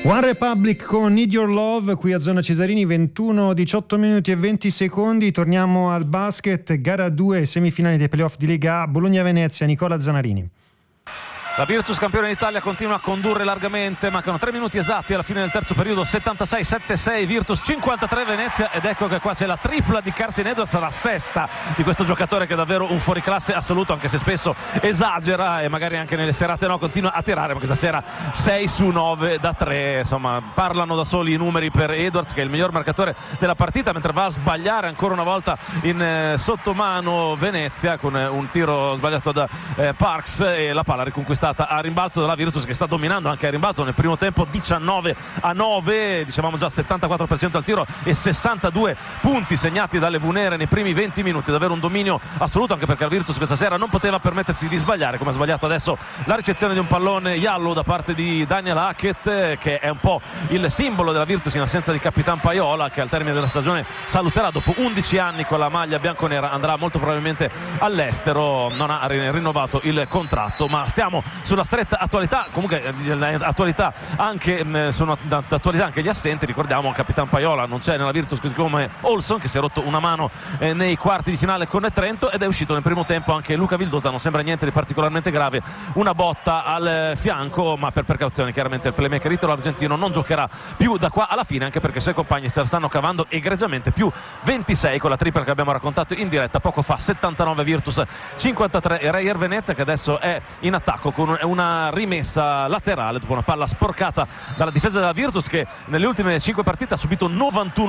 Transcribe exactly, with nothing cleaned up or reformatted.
One Republic con Need Your Love qui a Zona Cesarini, ventuno diciotto minuti e venti secondi. Torniamo al basket, gara due, semifinali dei playoff di Lega A, Bologna-Venezia. Nicola Zanarini. La Virtus, campione d'Italia, continua a condurre largamente, mancano tre minuti esatti alla fine del terzo periodo. Settantasei settantasei Virtus, cinquantatré Venezia, ed ecco che qua c'è la tripla di Carson Edwards, la sesta di questo giocatore che è davvero un fuoriclasse assoluto, anche se spesso esagera e magari anche nelle serate no, continua a tirare, ma questa sera sei su nove da tre, insomma parlano da soli i numeri per Edwards, che è il miglior marcatore della partita, mentre va a sbagliare ancora una volta in eh, sottomano Venezia con eh, un tiro sbagliato da eh, Parks, e la palla riconquistata a rimbalzo della Virtus, che sta dominando anche a rimbalzo nel primo tempo, diciannove a nove, dicevamo già settantaquattro per cento al tiro e sessantadue punti segnati dalle Vunere nei primi venti minuti, davvero un dominio assoluto, anche perché la Virtus questa sera non poteva permettersi di sbagliare, come ha sbagliato adesso la ricezione di un pallone Yallo da parte di Daniel Hackett, che è un po' il simbolo della Virtus in assenza di Capitan Paiola, che al termine della stagione saluterà dopo undici anni con la maglia bianconera, andrà molto probabilmente all'estero, non ha rinnovato il contratto. Ma stiamo sulla stretta attualità, comunque attualità anche, sono d'attualità anche gli assenti. Ricordiamo Capitan Paiola non c'è nella Virtus, così come Olson, che si è rotto una mano eh, nei quarti di finale con Trento, ed è uscito nel primo tempo anche Luca Vildosa, non sembra niente di particolarmente grave, una botta al fianco, ma per precauzione chiaramente il playmaker italo-argentino non giocherà più da qua alla fine, anche perché i suoi compagni se la stanno cavando egregiamente, più ventisei con la tripla che abbiamo raccontato in diretta poco fa. Settantanove Virtus, cinquantatré Reyer Venezia, che adesso è in attacco con una rimessa laterale dopo una palla sporcata dalla difesa della Virtus, che nelle ultime cinque partite ha subito novantuno